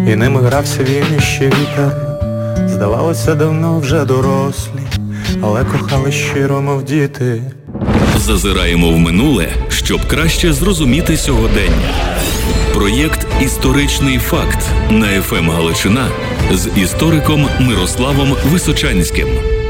і ними грався він іще вітер. Здавалося, давно вже дорослі, але кохали щиро, мов діти. Зазираємо в минуле, щоб краще зрозуміти сьогодення. Проєкт «Історичний факт» на ФМ Галичина з істориком Мирославом Височанським.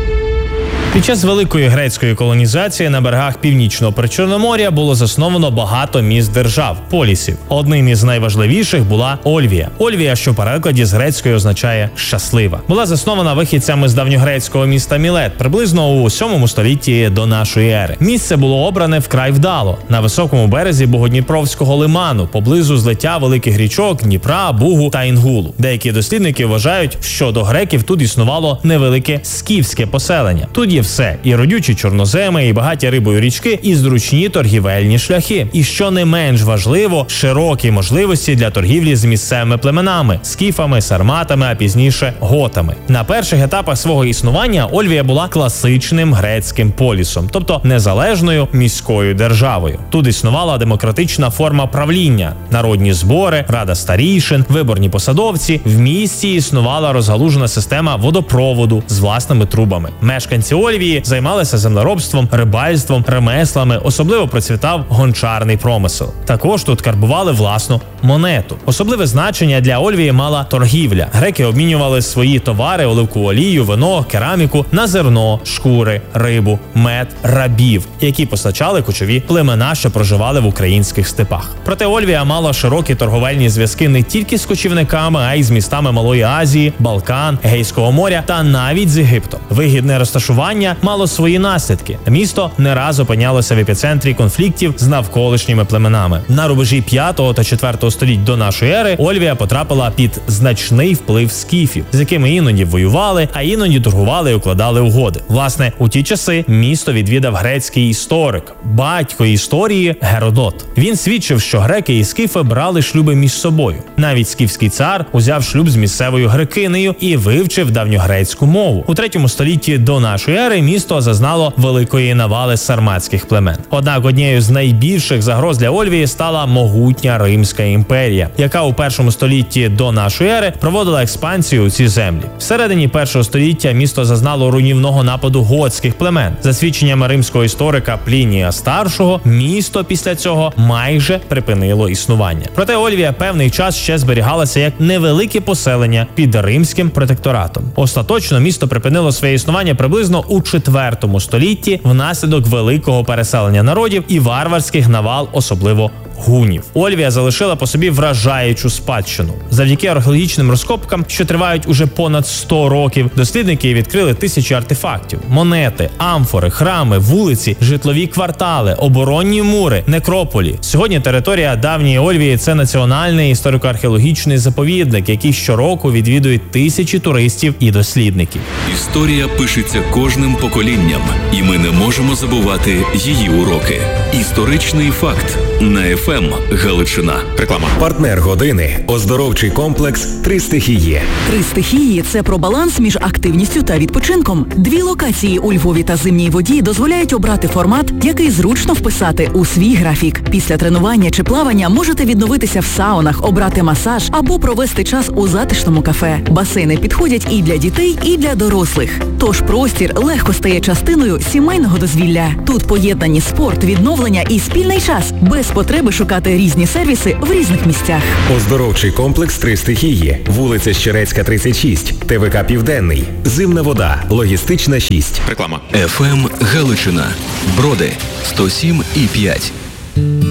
Під час великої грецької колонізації на берегах Північного Причорномор'я було засновано багато міст-держав – полісів. Одним із найважливіших була Ольвія. Ольвія, що в перекладі з грецької означає «щаслива». Була заснована вихідцями з давньогрецького міста Мілет приблизно у 7 столітті до нашої ери. Місце було обране вкрай вдало – на високому березі Богодніпровського лиману, поблизу злиття великих річок Дніпра, Бугу та Інгулу. Деякі дослідники вважають, що до греків тут існувало невелике скіфське поселення. Тут є все – і родючі чорноземи, і багаті рибою річки, і зручні торгівельні шляхи. І що не менш важливо – широкі можливості для торгівлі з місцевими племенами – скіфами, сарматами, а пізніше – готами. На перших етапах свого існування Ольвія була класичним грецьким полісом, тобто незалежною міською державою. Тут існувала демократична форма правління – народні збори, рада старійшин, виборні посадовці. В місті існувала розгалужена система водопроводу з власними трубами. Мешканці Ольвії займалися землеробством, рибальством, ремеслами, особливо процвітав гончарний промисел. Також тут карбували власну монету. Особливе значення для Ольвії мала торгівля. Греки обмінювали свої товари, оливкову олію, вино, кераміку на зерно, шкури, рибу, мед, рабів, які постачали кочові племена, що проживали в українських степах. Проте Ольвія мала широкі торговельні зв'язки не тільки з кочівниками, а й з містами Малої Азії, Балкан, Егейського моря та навіть з Єгиптом. Вигідне розташування мало свої наслідки. Місто не раз опинялося в епіцентрі конфліктів з навколишніми племенами. На рубежі 5 та 4 століть до нашої ери Ольвія потрапила під значний вплив скіфів, з якими іноді воювали, а іноді торгували і укладали угоди. Власне, у ті часи місто відвідав грецький історик, батько історії Геродот. Він свідчив, що греки і скіфи брали шлюби між собою. Навіть скіфський цар узяв шлюб з місцевою грекинею і вивчив давньогрецьку мову. У 3 столітті до нашої ери місто зазнало великої навали сарматських племен. Однак однією з найбільших загроз для Ольвії стала могутня Римська імперія, яка у 1 столітті до нашої ери проводила експансію у ці землі. Всередині 1 століття місто зазнало руйнівного нападу готських племен. За свідченнями римського історика Плінія Старшого, місто після цього майже припинило існування. Проте Ольвія певний час ще зберігалася як невелике поселення під римським протекторатом. Остаточно місто припинило своє існування приблизно у 4 столітті внаслідок великого переселення народів і варварських навал, особливо гунів. Ольвія залишила по собі вражаючу спадщину. Завдяки археологічним розкопкам, що тривають уже понад 100 років, дослідники відкрили тисячі артефактів, монети, амфори, храми, вулиці, житлові квартали, оборонні мури, некрополі. Сьогодні територія давньої Ольвії – це національний історико-археологічний заповідник, який щороку відвідують тисячі туристів і дослідників. Історія пишеться кожним поколінням, і ми не можемо забувати її уроки. Історичний факт на ФМ Галичина. Реклама. Партнер години – оздоровчий комплекс «Три стихії». «Три стихії» – це про баланс між активністю та відпочинком. 2 локації у Львові та Зимній воді дозволяють обрати формат, який зручно вписати у свій графік. Після тренування чи плавання можете відновитися в саунах, обрати масаж або провести час у затишному кафе. Басейни підходять і для дітей, і для дорослих. Тож простір легко стає частиною сімейного дозвілля. Тут поєднані спорт, відновлення і спільний час, без потреби шукати різні сервіси в різних місцях. Оздоровчий комплекс «Три стихії». Вулиця Щерецька, 36. ТВК «Південний». Зимна вода. Логістична, 6. Реклама. ФМ Галичина. Броди 107,5.